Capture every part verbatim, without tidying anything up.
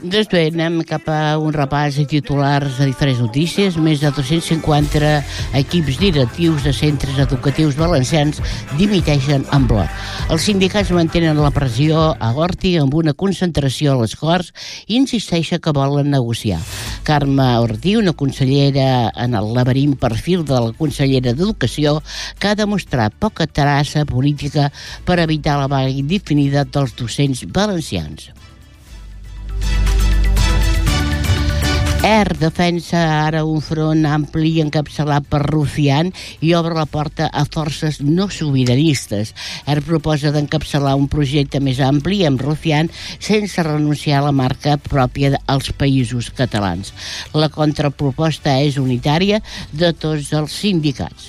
Doncs bé, anem cap a un repàs de titulars de diferents notícies. Més de dos-cents cinquanta equips directius de centres educatius valencians dimiteixen en bloc. Els sindicats mantenen la pressió a Horti amb una concentració a les Corts i insisteixen que volen negociar. Carme Ortí, una consellera en el laberint perfil de la consellera d'Educació, que ha demostrat poca traça política per evitar la vaga indefinida dels docents valencians. ERC defensa ara un front ampli encapçalat per Rufián i obre la porta a forces no sobiranistes. ERC proposa d'encapçalar un projecte més ampli amb Rufián sense renunciar a la marca pròpia als països catalans. La contraproposta és unitària de tots els sindicats.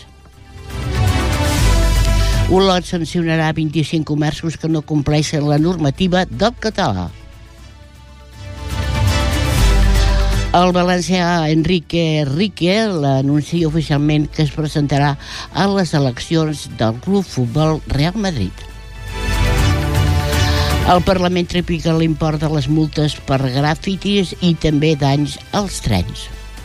Olot sancionarà vint-i-cinc comerços que no compleixen la normativa del català. El valencià Enrique Rique l'anuncia oficialment que es presentarà a les eleccions del Club Futbol Real Madrid. El Parlament triplica l'import de les multes per grafitis i també danys als trens.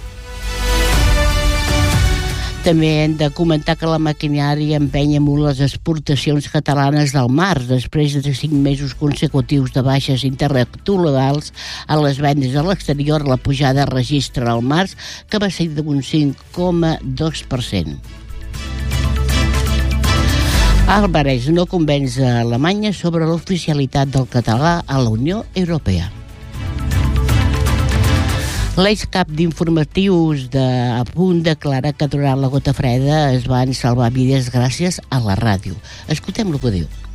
També hem de comentar que la maquinària empenya molt les exportacions catalanes del mar després de cinc mesos consecutius de baixes interactuals a les vendes a l'exterior. La pujada registra al març, que va ser d'un cinc coma dos per cent. Álvarez no convenç a Alemanya sobre l'oficialitat del català a la Unió Europea. L'excap d'informatius de A Punt declara que durant la gota freda es van salvar vides gràcies a la ràdio. Escoltem el que diu.